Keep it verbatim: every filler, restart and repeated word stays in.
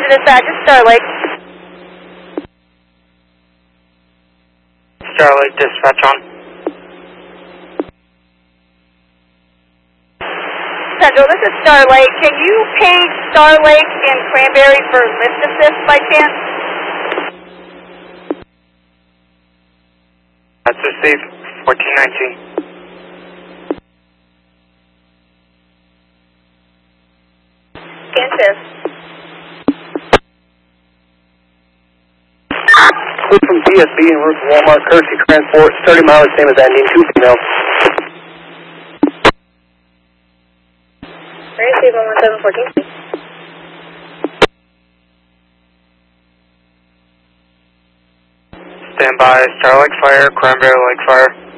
dispatch, it's Star Lake. Star Lake, dispatch on. Central, this is Star Lake. Can you page Star Lake and Cranberry for lift assist by chance? That's received, fourteen nineteen. Kansas. Click from D S B en route to Walmart, courtesy transport, thirty miles, same as ending, two female. Receive one one seven fourteen. Stand by, Star Lake Fire, Cranberry Lake Fire.